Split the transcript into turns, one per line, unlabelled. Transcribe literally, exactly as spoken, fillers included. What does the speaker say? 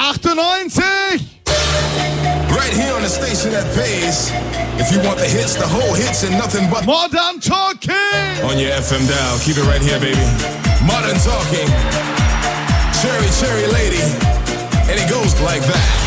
achtundneunzig.
Right here on the station that pays. If you want the hits, the whole hits and nothing but
Modern Talking.
On your F M dial. Keep it right here, baby. Modern Talking. Cherry, cherry lady. And it goes like that.